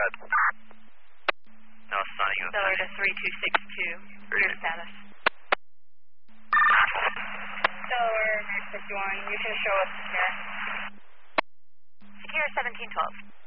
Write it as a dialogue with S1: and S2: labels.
S1: ahead.
S2: Now signing up.
S3: Stellar to 3262. Your status.
S4: Stellar, American 51. You can show us secure.
S3: Secure 1712.